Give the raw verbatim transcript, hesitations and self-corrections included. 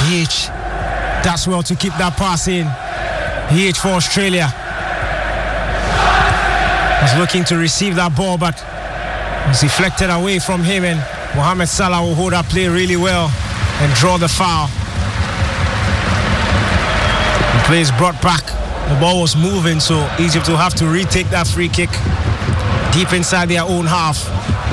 B H does well to keep that pass in. B H for Australia. Was looking to receive that ball, but was deflected away from him, and Mohamed Salah will hold that play really well and draw the foul. The play is brought back. The ball was moving, so Egypt will have to retake that free kick deep inside their own half.